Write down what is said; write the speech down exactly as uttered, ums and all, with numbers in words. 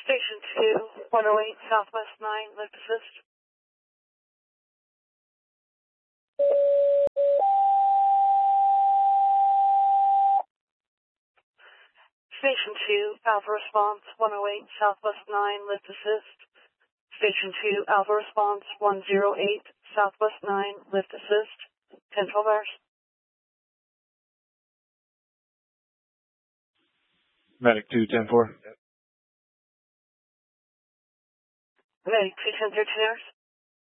Station two, one oh eight, Southwest nine, lift assist. Station two, Alpha Response, one oh eight, Southwest nine, lift assist. Station two, Alpha Response, one oh eight, Southwest nine, lift assist. ten twelve hours. Medic two ten four. Medic two ten thirteen hours.